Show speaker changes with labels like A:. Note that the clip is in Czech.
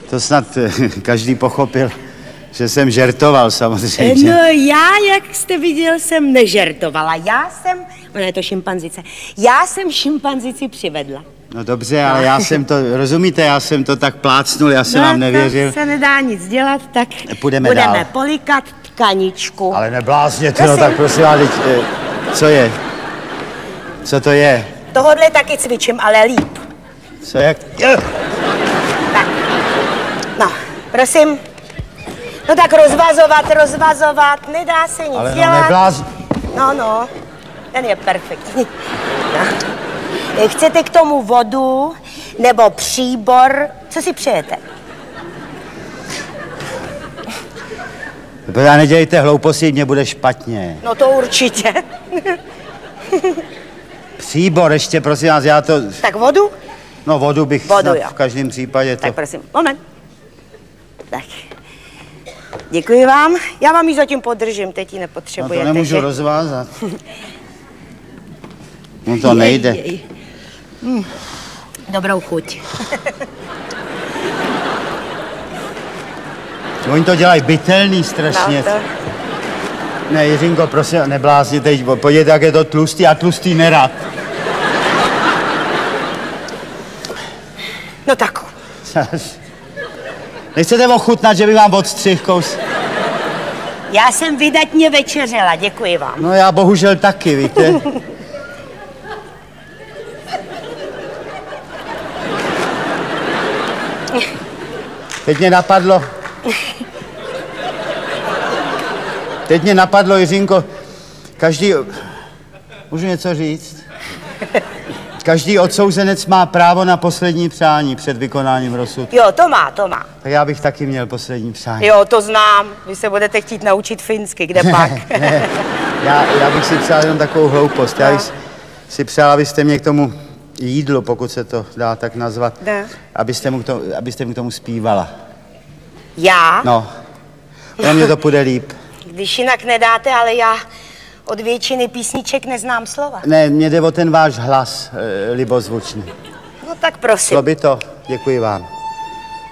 A: To snad každý pochopil, že jsem žertoval samozřejmě.
B: No já, jak jste viděl, jsem nežertovala. Ona je to šimpanzice, já jsem šimpanzici přivedla.
A: No dobře, ale já jsem to, rozumíte, já jsem to tak plácnul, já jsem vám nevěřil.
B: To se nedá nic dělat, tak
A: Budeme
B: budeme
A: dál.
B: polikat tkaničku.
A: Ale neblázněte, no tak prosím vás, co je? Co to je?
B: Tohodle taky cvičím, ale líp.
A: Co jak?
B: Tak, no, prosím. No tak rozvazovat, nedá se nic
A: Ale no
B: dělat.
A: nebláz...
B: No, ten je perfektní. No. Chcete k tomu vodu nebo příbor? Co si přejete?
A: Protože nedělejte hlouposti, mě bude špatně.
B: No to určitě.
A: Příbor ještě, prosím vás, já to...
B: Tak vodu?
A: No vodu bych
B: Vodu,
A: snad
B: jo.
A: v každém případě to...
B: Tak prosím, moment. Tak. Děkuji vám. Já vám ji zatím podržím, teď ji
A: No
B: nepotřebujete.
A: to nemůžu
B: že?
A: rozvázat. No to nejde.
B: Dobrou chuť.
A: Oni to dělají bytelný strašně.
B: No, to...
A: Ne, Jiřinko, prosím, neblázněte, podívejte, jak je to tlustý, a tlustý nerad.
B: No tak.
A: Nechcete ochutnat, že by vám odstřih kous?
B: Já jsem vydatně večeřela, děkuji vám.
A: No já bohužel taky, víte. Teď mě napadlo, Jiřinko, můžu něco říct? Každý odsouzenec má právo na poslední přání před vykonáním rozsudku.
B: Jo, to má.
A: Tak já bych taky měl poslední přání.
B: Jo, to znám. Vy se budete chtít naučit finsky, kde pak?
A: Ne, já bych si přál jenom takovou hloupost. Já bych si přál, abyste mě k tomu jídlu, pokud se to dá tak nazvat, abyste mu k tomu zpívala.
B: Já?
A: No, pro mě to půjde líp.
B: Když jinak nedáte, ale já od většiny písniček neznám slova.
A: Ne, mě jde o ten váš hlas, libozvučný.
B: No tak prosím.
A: Šlo by to? Děkuji vám.